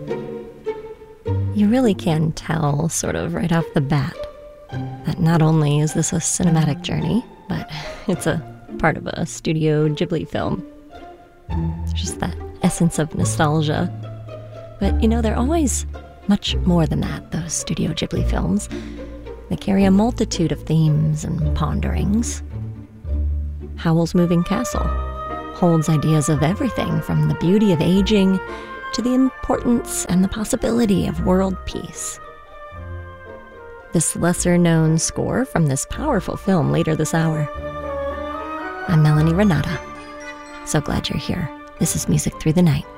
You really can tell, sort of right off the bat, that not only is this a cinematic journey, but it's a part of a Studio Ghibli film. Just that essence of nostalgia. But, they're always much more than that, those Studio Ghibli films. They carry a multitude of themes and ponderings. Howl's Moving Castle holds ideas of everything from the beauty of aging to the importance and the possibility of world peace. This lesser-known score from this powerful film later this hour. I'm Melanie Renata. So glad you're here. This is Music Through the Night.